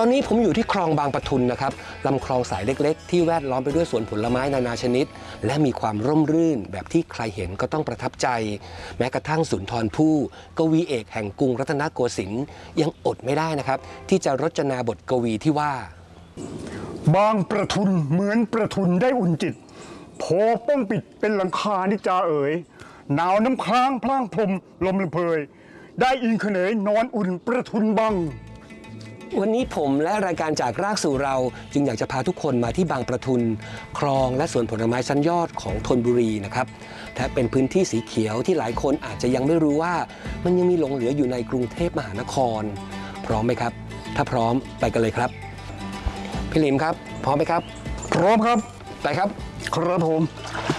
อนนี้ผมอยู่ที่คลองบางปะทุนนะครับลำคลองสายเล็กๆที่แวดล้อมไปด้วยสวนผลไม้นานาชนิดและมีความร่มรื่นแบบที่ใครเห็นก็ต้องประทับใจแม้กระทั่งสุนทรภู่กวีเอกแห่งกรุงรัตนโกสินทร์ยังอดไม่ได้นะครับที่จะรจนาบทกวีที่ว่าบางประทุนเหมือนประทุนได้อุ่นจิตโผป้องปิดเป็นหลังคานิจาเอ๋ยหนาวน้ำค้างพลางพรมลมละเพยได้อิงเขนยนอนอุ่นประทุนบังวันนี้ผมและรายการจากรากสู่เราจึงอยากจะพาทุกคนมาที่บางประทุนคลองและสวนผลไม้ชั้นยอดของธนบุรีนะครับและเป็นพื้นที่สีเขียวที่หลายคนอาจจะยังไม่รู้ว่ามันยังมีหลงเหลืออยู่ในกรุงเทพมหานครพร้อมไหมครับถ้าพร้อมไปกันเลยครับพี่หลิมครับพร้อมไหมครับพร้อมครับไปครับครับผม